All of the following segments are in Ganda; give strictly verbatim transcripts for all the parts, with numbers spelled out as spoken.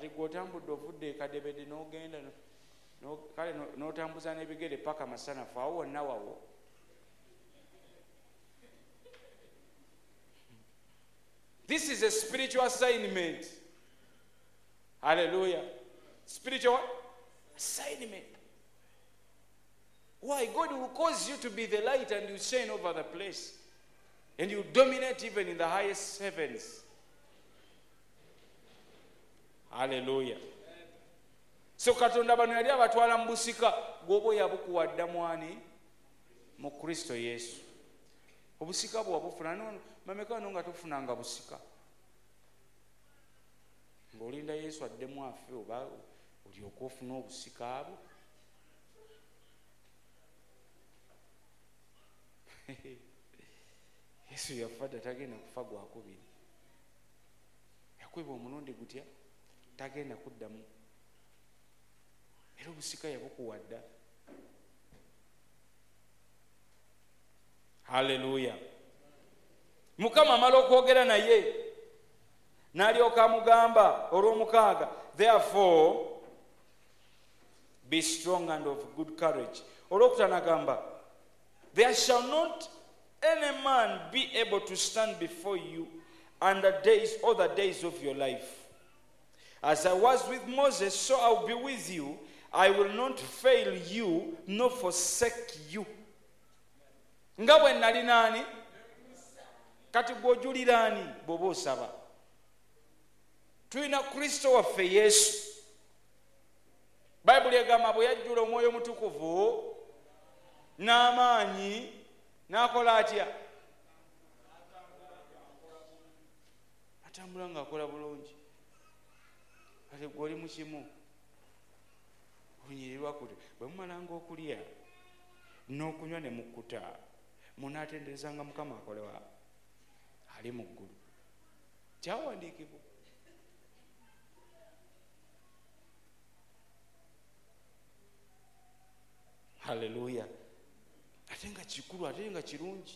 kati gw'otambudde ovudde ekadebede n'ogenda kale n'otambuza n'ebigere paka masanafu awo wonna wawo. This is a spiritual assignment. Hallelujah. Spiritual assignment. Why? God will cause you to be the light and you shine over the place. And you dominate even in the highest heavens. Hallelujah. So katonda bano yali abatwala mu busika gwobo yabukuwadda mwani mu Kristo Yesu. Obusika bwo wabufuna no mameka no nga tufunanga busika. Ng'olinda Yesu addemu afe oba olyoka ofuna obusika abo. Yesu yafadda tagenda kufa gwakubiri. Yakweba omulundi gutya tagenda kuddamu. Era obusika yabukuwadda. Hallelujah. Mukama amala okwogera naye n'alyoka amugamba olw'omukaaga, therefore be strong and of good courage. Olwokutaano agamba, there shall not any man be able to stand before you and the days, all the days of your life. As I was with Moses, so I will be with you. I will not fail you, nor forsake you. Nga bwe nali nani? Kati gw'ojulira ani bw'oba osaba? Tulina Kristo waffe Yesu. Bayibuli egamba bwe yajjula Omwoyo Omutukuvu n'amaanyi n'akola atya? Atambula ng'akola bulungi. Kati gwe oli mu kimu olunyirirwa kuti bwe mumalanga okulya n'okunywa ne mukkuta munaatenderezanga Mukama akolewa ali mu ggulu. Kyawandiikibwa. Hallelujah. Ate nga kikulu, ate nga kirungi.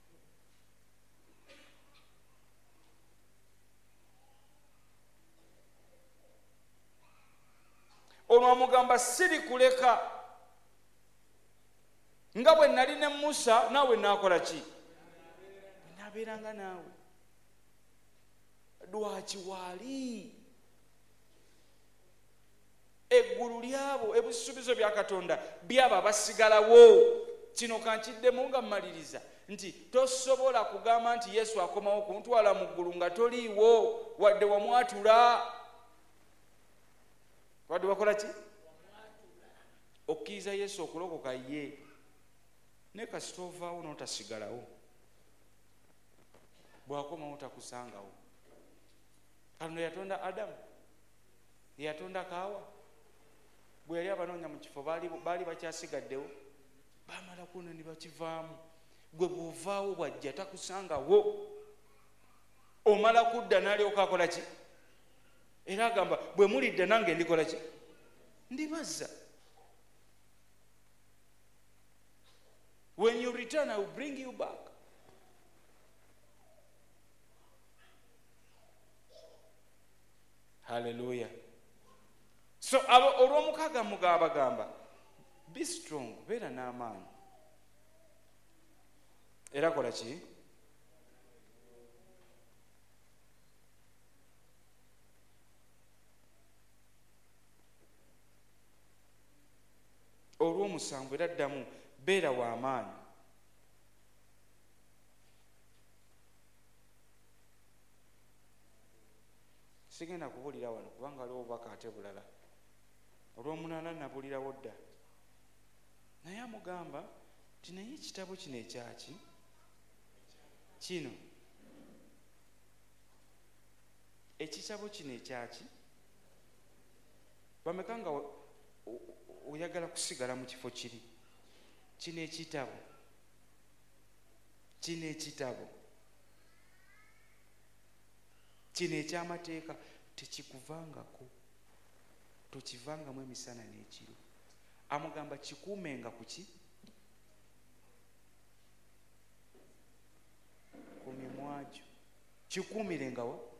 Ono amugamba siri kuleka. Nga bwe nali ne Musa naawe naakola ki? Naabeeranga naawe. Lwaki waali? Eggulu lyabo ebisuubizo bya Katonda byaba basigalawo. Kino kankiddemu nga mmaliriza nti tosobola kugamba nti Yesu akomawo kuntwala mu ggulu nga toliiwo wadde wamwatula. Wadde wakola ki? Okkiriza Yesu okulokoka ye. Ne kasita ovaawo n'otasigalawo. Bw'akomawo takusangawo. Katonda yatonda Adamu. Yatonda Kaawa. Bwe yali abanoonya mu kifo baali baali bakyasigaddewo. Bamala kuno ne bakivaamu. Gwe bw'ovaawo bw'ajja takusangawo. Omala kudda n'alyoka akola ki? Era agamba bwe mulidde nange ndikola ki? Ndibazza. When you return, I will bring you back. Hallelujah. So olw'omukaaga mugamba gamba be strong, beera n'amaanyi. Era kola ki? Olw'omusanvu era ddamu beera w'amaanyi. Sigenda kubulira wano kubanga aliwo obubaka ate bulala. Olw'omunaana nabulirawo dda. Naye amugamba nti naye ekitabo kino ekyaki? Kino. Ekitabo kino ekyaki? Bameka nga oyagala kusigala mu kifo kiri? Kino ekitabo. Kino ekitabo. Kino eky'amateeka tekikuvangako. Tokivangamu emisana n'ekiro. Amugamba kikuumenga ku ki? Ku mimwa gyo. Kikuumirenga wa?